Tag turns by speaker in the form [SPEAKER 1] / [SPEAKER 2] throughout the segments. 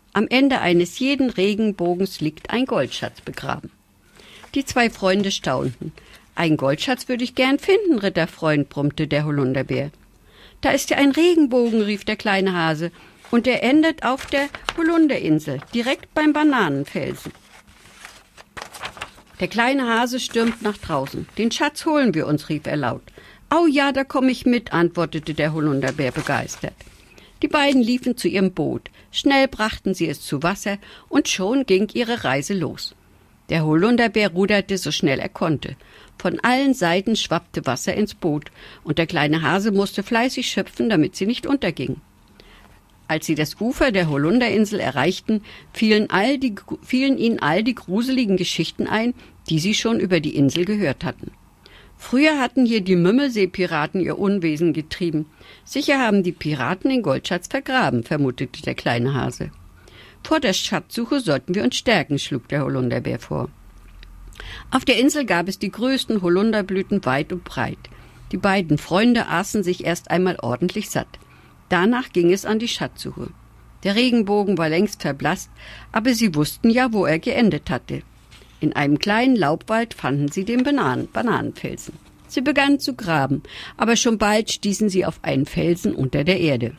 [SPEAKER 1] Am Ende eines jeden Regenbogens liegt ein Goldschatz begraben. Die zwei Freunde staunten. »Einen Goldschatz würde ich gern finden, Ritterfreund«, brummte der Holunderbär. »Da ist ja ein Regenbogen«, rief der kleine Hase, »und er endet auf der Holunderinsel, direkt beim Bananenfelsen.« Der kleine Hase stürmt nach draußen. »Den Schatz holen wir uns«, rief er laut. »Au ja, da komme ich mit«, antwortete der Holunderbär begeistert. Die beiden liefen zu ihrem Boot. Schnell brachten sie es zu Wasser und schon ging ihre Reise los. Der Holunderbär ruderte so schnell er konnte. Von allen Seiten schwappte Wasser ins Boot und der kleine Hase musste fleißig schöpfen, damit sie nicht unterging. Als sie das Ufer der Holunderinsel erreichten, fielen ihnen all die gruseligen Geschichten ein, die sie schon über die Insel gehört hatten. Früher hatten hier die Mümmelseepiraten ihr Unwesen getrieben. Sicher haben die Piraten den Goldschatz vergraben, vermutete der kleine Hase. Vor der Schatzsuche sollten wir uns stärken, schlug der Holunderbär vor. Auf der Insel gab es die größten Holunderblüten weit und breit. Die beiden Freunde aßen sich erst einmal ordentlich satt. Danach ging es an die Schatzsuche. Der Regenbogen war längst verblasst, aber sie wussten ja, wo er geendet hatte. In einem kleinen Laubwald fanden sie den Bananenfelsen. Sie begannen zu graben, aber schon bald stießen sie auf einen Felsen unter der Erde.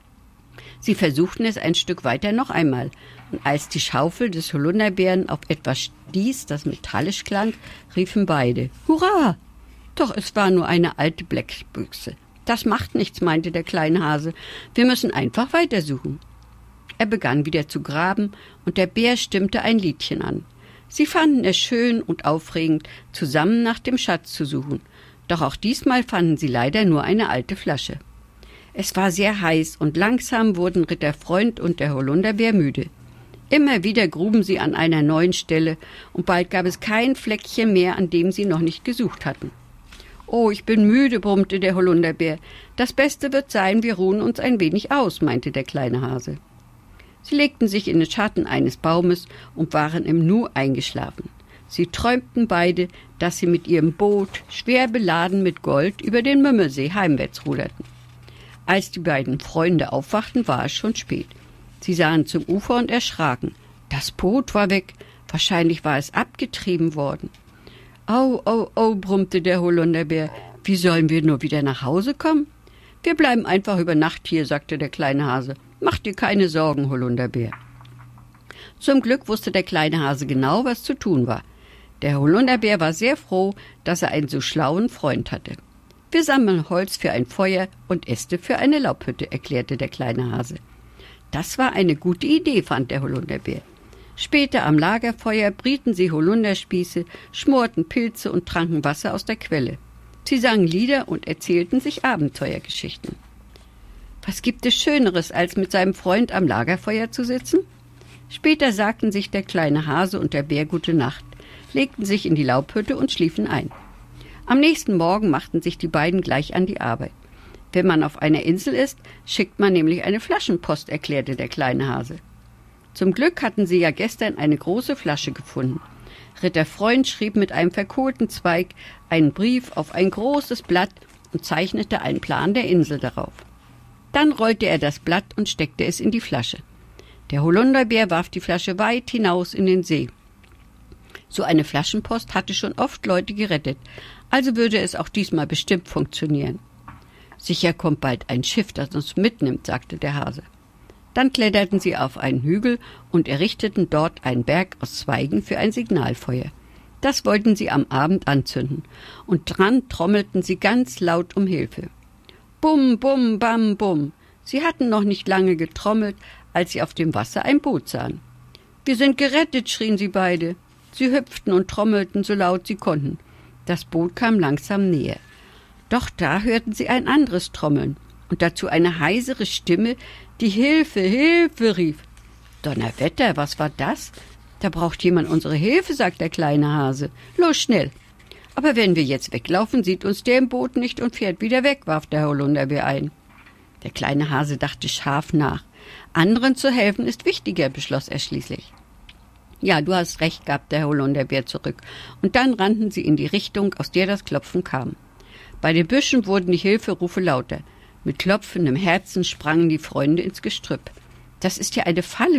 [SPEAKER 1] Sie versuchten es ein Stück weiter noch einmal, und als die Schaufel des Holunderbären auf etwas stieß, das metallisch klang, riefen beide: »Hurra!« Doch es war nur eine alte Blechbüchse. »Das macht nichts«, meinte der kleine Hase. »Wir müssen einfach weitersuchen.« Er begann wieder zu graben, und der Bär stimmte ein Liedchen an. Sie fanden es schön und aufregend, zusammen nach dem Schatz zu suchen. Doch auch diesmal fanden sie leider nur eine alte Flasche. Es war sehr heiß und langsam wurden Ritterfreund und der Holunderbär müde. Immer wieder gruben sie an einer neuen Stelle und bald gab es kein Fleckchen mehr, an dem sie noch nicht gesucht hatten. »Oh, ich bin müde«, brummte der Holunderbär. »Das Beste wird sein, wir ruhen uns ein wenig aus«, meinte der kleine Hase. Sie legten sich in den Schatten eines Baumes und waren im Nu eingeschlafen. Sie träumten beide, dass sie mit ihrem Boot, schwer beladen mit Gold, über den Mümmelsee heimwärts ruderten. Als die beiden Freunde aufwachten, war es schon spät. Sie sahen zum Ufer und erschraken. Das Boot war weg. Wahrscheinlich war es abgetrieben worden. »Au, au, au«, brummte der Holunderbär. »Wie sollen wir nur wieder nach Hause kommen?« »Wir bleiben einfach über Nacht hier«, sagte der kleine Hase. »Mach dir keine Sorgen, Holunderbär.« Zum Glück wusste der kleine Hase genau, was zu tun war. Der Holunderbär war sehr froh, dass er einen so schlauen Freund hatte. »Wir sammeln Holz für ein Feuer und Äste für eine Laubhütte«, erklärte der kleine Hase. Das war eine gute Idee, fand der Holunderbär. Später am Lagerfeuer brieten sie Holunderspieße, schmorten Pilze und tranken Wasser aus der Quelle. Sie sangen Lieder und erzählten sich Abenteuergeschichten. Was gibt es Schöneres, als mit seinem Freund am Lagerfeuer zu sitzen? Später sagten sich der kleine Hase und der Bär gute Nacht, legten sich in die Laubhütte und schliefen ein. Am nächsten Morgen machten sich die beiden gleich an die Arbeit. Wenn man auf einer Insel ist, schickt man nämlich eine Flaschenpost, erklärte der kleine Hase. Zum Glück hatten sie ja gestern eine große Flasche gefunden. Ritterfreund schrieb mit einem verkohlten Zweig einen Brief auf ein großes Blatt und zeichnete einen Plan der Insel darauf. Dann rollte er das Blatt und steckte es in die Flasche. Der Holunderbär warf die Flasche weit hinaus in den See. So eine Flaschenpost hatte schon oft Leute gerettet, also würde es auch diesmal bestimmt funktionieren. »Sicher kommt bald ein Schiff, das uns mitnimmt«, sagte der Hase. Dann kletterten sie auf einen Hügel und errichteten dort einen Berg aus Zweigen für ein Signalfeuer. Das wollten sie am Abend anzünden, und dran trommelten sie ganz laut um Hilfe. Bum, bum, bam, bum. Sie hatten noch nicht lange getrommelt, als sie auf dem Wasser ein Boot sahen. »Wir sind gerettet«, schrien sie beide. Sie hüpften und trommelten so laut sie konnten. Das Boot kam langsam näher. Doch da hörten sie ein anderes Trommeln und dazu eine heisere Stimme, die »Hilfe, Hilfe«, rief. »Donnerwetter, was war das? Da braucht jemand unsere Hilfe«, sagt der kleine Hase. »Los, schnell!« »Aber wenn wir jetzt weglaufen, sieht uns der im Boot nicht und fährt wieder weg«, warf der Holunderbär ein. Der kleine Hase dachte scharf nach. »Anderen zu helfen ist wichtiger«, beschloss er schließlich. »Ja, du hast recht«, gab der Holunderbär zurück, und dann rannten sie in die Richtung, aus der das Klopfen kam. Bei den Büschen wurden die Hilferufe lauter. Mit klopfendem Herzen sprangen die Freunde ins Gestrüpp. »Das ist ja eine Falle«,